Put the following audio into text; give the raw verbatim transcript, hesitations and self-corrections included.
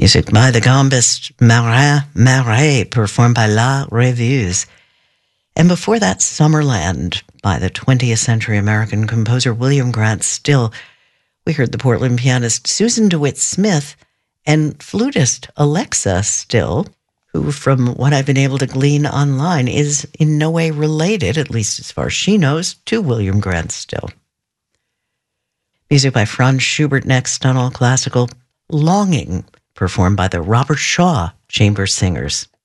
Music by the gambist Marin Marais, performed by La Reviews. And before that, Summerland by the twentieth century American composer William Grant Still. We heard the Portland pianist Susan DeWitt Smith and flutist Alexa Still, who, from what I've been able to glean online, is in no way related, at least as far as she knows, to William Grant Still. Music by Franz Schubert next on All Classical, Longing, performed by the Robert Shaw Chamber Singers.